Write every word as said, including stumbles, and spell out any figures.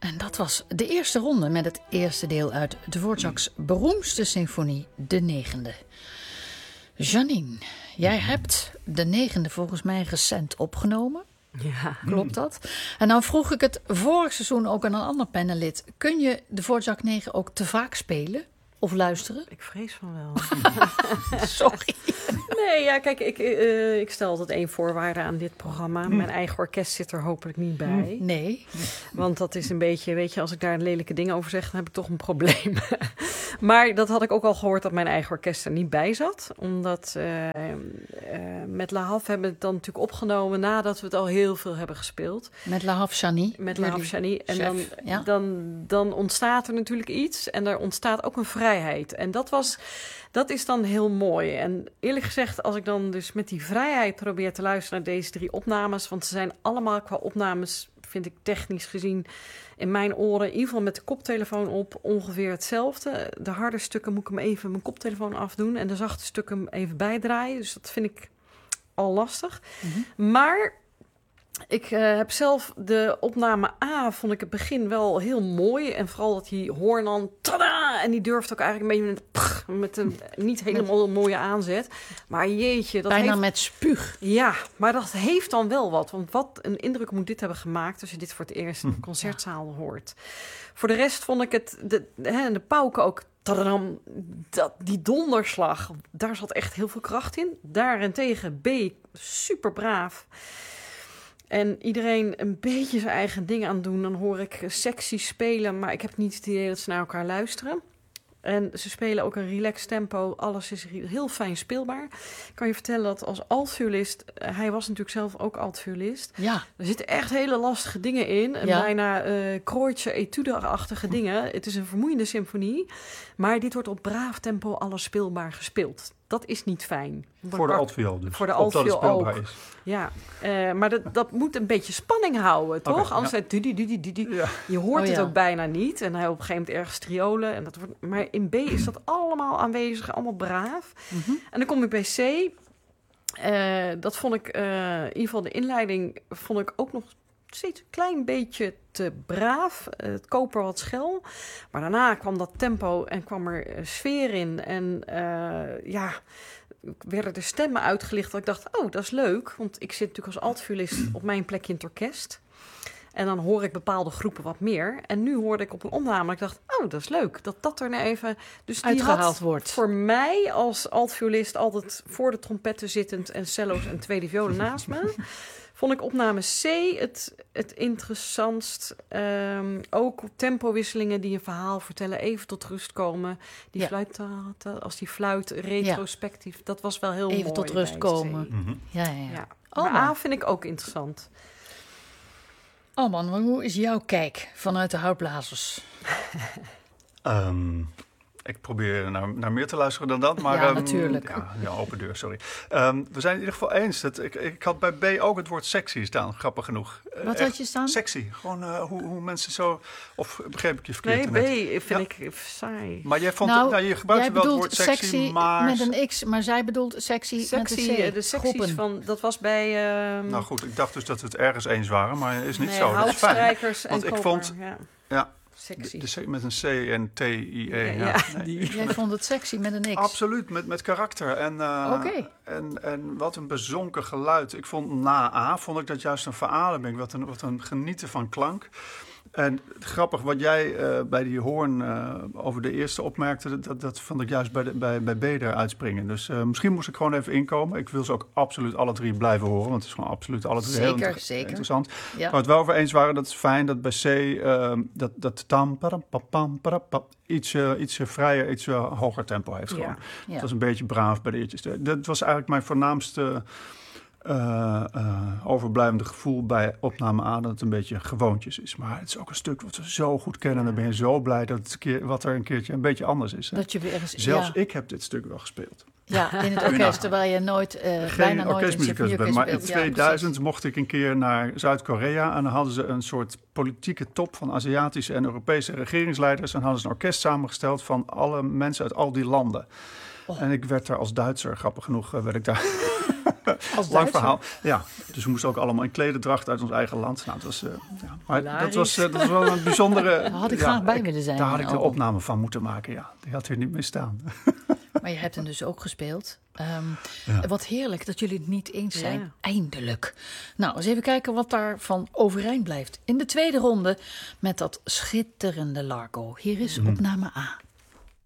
En dat was de eerste ronde met het eerste deel uit Dvorak's beroemdste symfonie, de negende. Janine, jij hebt de negende volgens mij recent opgenomen. Ja. Klopt dat? En dan vroeg ik het vorig seizoen ook aan een ander panelid. Kun je Dvorak negen ook te vaak spelen of luisteren? Ik vrees van wel. Sorry. Nee, ja, kijk, ik, uh, ik stel altijd één voorwaarde aan dit programma. Mijn eigen orkest zit er hopelijk niet bij. Nee. Want dat is een beetje, weet je, als ik daar lelijke dingen over zeg, dan heb ik toch een probleem. Maar dat had ik ook al gehoord dat mijn eigen orkest er niet bij zat. Omdat uh, uh, met La Havre hebben we het dan natuurlijk opgenomen nadat we het al heel veel hebben gespeeld. Met La Havre Chani. Met La Havre Chani. En chef, dan, ja. dan, dan ontstaat er natuurlijk iets en er ontstaat ook een vrijheid. En dat was... Dat is dan heel mooi. En eerlijk gezegd, als ik dan dus met die vrijheid probeer te luisteren naar deze drie opnames, want ze zijn allemaal qua opnames, vind ik technisch gezien, in mijn oren, in ieder geval met de koptelefoon op, ongeveer hetzelfde. De harde stukken moet ik hem even mijn koptelefoon afdoen en de zachte stukken hem even bijdraaien. Dus dat vind ik al lastig. Mm-hmm. Maar ik uh, heb zelf de opname A, vond ik het begin wel heel mooi. En vooral dat die hoorn dan, tada! En die durft ook eigenlijk een beetje met, pff, met een niet helemaal mooie aanzet. Maar jeetje. Dat Bijna heeft... met spuug. Ja, maar dat heeft dan wel wat. Want wat een indruk moet dit hebben gemaakt als je dit voor het eerst in de concertzaal hoort. Voor de rest vond ik het, de, de, de pauken ook, tadadam, dat, die donderslag, daar zat echt heel veel kracht in. Daarentegen B, super braaf. En iedereen een beetje zijn eigen ding aan doen. Dan hoor ik sexy spelen, maar ik heb niet het idee dat ze naar elkaar luisteren. En ze spelen ook een relaxed tempo. Alles is heel fijn speelbaar. Ik kan je vertellen dat als altviolist, hij was natuurlijk zelf ook altviolist. Ja. Er zitten echt hele lastige dingen in. En ja. bijna uh, Kreutzer, etude-achtige dingen. Het is een vermoeiende symfonie. Maar dit wordt op braaf tempo alles speelbaar gespeeld. Dat is niet fijn. Voor de altviool dus. Voor de altviool ook. Is. Ja, uh, maar dat, dat moet een beetje spanning houden, toch? Okay, Anders ja. dudi, dudi, dudi. Ja. Je hoort oh, het ja. ook bijna niet. En hij op een gegeven moment ergens triolen. En dat wordt, maar in B is dat allemaal aanwezig, allemaal braaf. Mm-hmm. En dan kom ik bij C. Uh, dat vond ik, uh, in ieder geval de inleiding, vond ik ook nog steeds een klein beetje te braaf. Uh, het koper wat schel. Maar daarna kwam dat tempo en kwam er uh, sfeer in. En uh, ja, werden de stemmen uitgelicht. Dat ik dacht, oh, dat is leuk. Want ik zit natuurlijk als altviolist op mijn plekje in het orkest. En dan hoor ik bepaalde groepen wat meer. En nu hoorde ik op een opname. Ik dacht, oh, dat is leuk. Dat dat er nou even dus die uitgehaald wordt. Voor mij als altviolist altijd voor de trompetten zittend en cello's en tweede violen naast me. Vond ik opname C het, het interessantst. Um, ook tempowisselingen die een verhaal vertellen, even tot rust komen. Die ja. fluit, als die fluit retrospectief, ja. dat was wel heel even mooi. Even tot rust komen. Mm-hmm. Ja, ja, ja. ja. Oh, maar A vind ik ook interessant. Oh man, hoe is jouw kijk vanuit de houtblazers? um, ik probeer naar, naar meer te luisteren dan dat. Maar, ja, um, natuurlijk. Ja, ja, open deur, sorry. Um, we zijn in ieder geval eens. Dat ik, ik had bij B ook het woord sexy staan, grappig genoeg. Wat had je staan? Sexy. Gewoon uh, hoe, hoe mensen zo... Of begreep ik je verkeerd? Nee, B vind ja. ik saai. Maar jij vond... Nou, nou, je gebruikte wel het woord sexy, sexy maar... met een X, maar zij bedoelt sexy, sexy met een C. De sexies van... Dat was bij... Uh, nou goed, ik dacht dus dat we het ergens eens waren, maar is niet nee, zo. Dat is fijn. Want ik koper, vond... Ja. ja Sexy. De, de, met een C en T I E. Ja, ja, ja. Nee, die. Jij vond het sexy met een X? Absoluut, met, met karakter. En, uh, okay. en, en wat een bezonken geluid. Ik vond na A, vond ik dat juist een verademing. Wat een, wat een genieten van klank. En grappig, wat jij uh, bij die hoorn uh, over de eerste opmerkte, dat, dat vond ik juist bij, de, bij, bij B er uitspringen. Dus uh, misschien moest ik gewoon even inkomen. Ik wil ze ook absoluut alle drie blijven horen, want het is gewoon absoluut alle drie zeker, heel inter- zeker. interessant. Ja. Maar het wel over eens waren, dat is fijn dat bij C uh, dat, dat tam, param, pam, parapap, iets, uh, iets vrijer, iets uh, hoger tempo heeft gewoon. Ja. Ja. Het was een beetje braaf bij de eertjes. Dat was eigenlijk mijn voornaamste... Uh, uh, overblijvende gevoel bij opname A dat het een beetje gewoontjes is. Maar het is ook een stuk wat we zo goed kennen. En dan ben je zo blij dat het een keer, wat er een keertje een beetje anders is. Hè? Dat je weer eens, Zelfs ja. ik heb dit stuk wel gespeeld. Ja, in het orkest, terwijl je nooit, uh, bijna nooit in het orkest bent. Maar in tweeduizend ja, mocht ik een keer naar Zuid-Korea en dan hadden ze een soort politieke top van Aziatische en Europese regeringsleiders en hadden ze een orkest samengesteld van alle mensen uit al die landen. Oh. En ik werd daar als Duitser, grappig genoeg, werd ik daar Als Lang verhaal. Ja, dus we moesten ook allemaal in klederdracht uit ons eigen land. Nou, dat was, uh, ja. maar dat, was, uh, dat was wel een bijzondere... Daar had ik ja, graag bij willen zijn. Daar had ik de opname van moeten maken, ja. Die had hier niet meer staan. Maar je hebt hem dus ook gespeeld. Um, ja. Wat heerlijk dat jullie het niet eens zijn. Ja. Eindelijk. Nou, eens even kijken wat daarvan overeind blijft. In de tweede ronde met dat schitterende Largo. Hier is opname A.